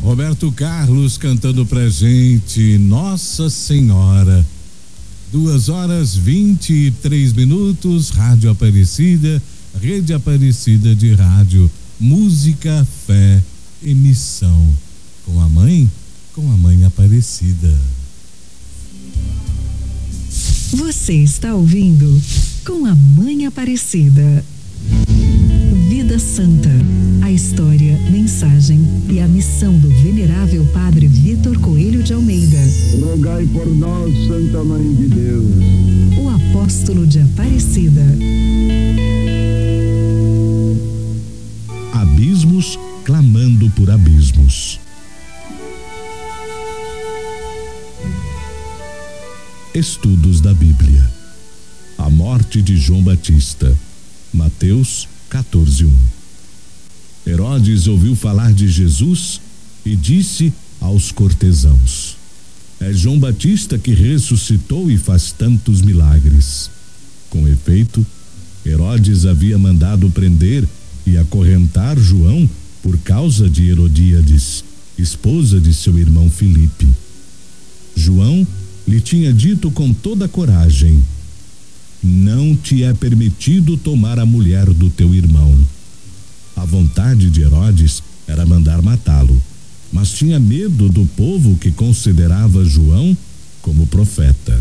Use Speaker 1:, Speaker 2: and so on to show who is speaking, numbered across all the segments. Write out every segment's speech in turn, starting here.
Speaker 1: Roberto Carlos cantando pra gente Nossa Senhora. 2h23, Rádio Aparecida, Rede Aparecida de Rádio, música, fé e missão. Com a mãe Aparecida.
Speaker 2: Você está ouvindo Com a Mãe Aparecida. Vida Santa, a história, mensagem e a missão do venerável Padre Vitor Coelho de Almeida.
Speaker 3: Rogai por nós, Santa Mãe de Deus.
Speaker 2: O apóstolo de Aparecida.
Speaker 4: Abismos clamando por abismos. Estudos da Bíblia. A morte de João Batista. Mateus 14:1. Herodes ouviu falar de Jesus e disse aos cortesãos: é João Batista que ressuscitou e faz tantos milagres. Com efeito, Herodes havia mandado prender e acorrentar João por causa de Herodíades, esposa de seu irmão Filipe. João lhe tinha dito com toda coragem: não te é permitido tomar a mulher do teu irmão. A vontade de Herodes era mandar matá-lo, mas tinha medo do povo que considerava João como profeta.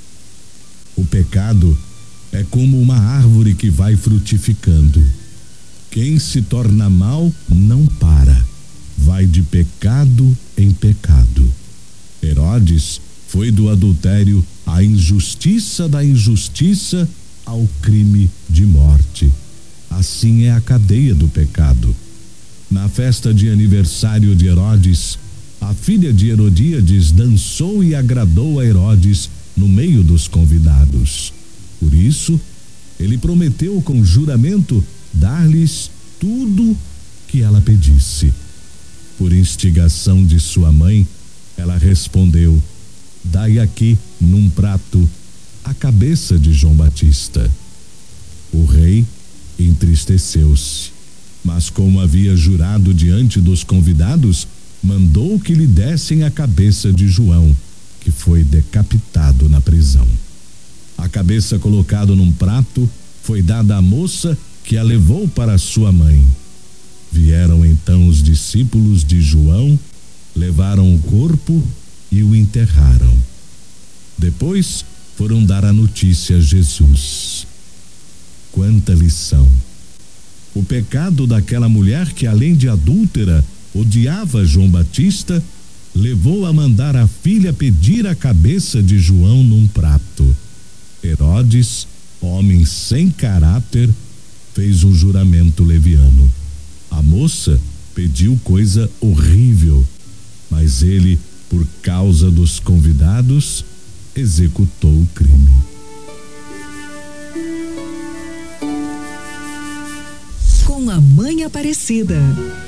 Speaker 4: O pecado é como uma árvore que vai frutificando. Quem se torna mau não para, vai de pecado em pecado. Herodes foi do adultério à injustiça, da injustiça ao crime de morte. Assim é a cadeia do pecado. Na festa de aniversário de Herodes, a filha de Herodíades dançou e agradou a Herodes no meio dos convidados. Por isso, ele prometeu com juramento dar-lhes tudo que ela pedisse. Por instigação de sua mãe, ela respondeu: dai aqui, num prato, a cabeça de João Batista. O rei entristeceu-se, mas como havia jurado diante dos convidados, mandou que lhe dessem a cabeça de João, que foi decapitado na prisão. A cabeça, colocada num prato, foi dada à moça, que a levou para sua mãe. Vieram então os discípulos de João, levaram o corpo e o enterraram. Depois foram dar a notícia a Jesus. Quanta lição! O pecado daquela mulher que, além de adúltera, odiava João Batista, levou a mandar a filha pedir a cabeça de João num prato. Herodes, homem sem caráter, fez um juramento leviano. A moça pediu coisa horrível, mas ele, por causa dos convidados, executou o crime.
Speaker 2: Com a Mãe Aparecida.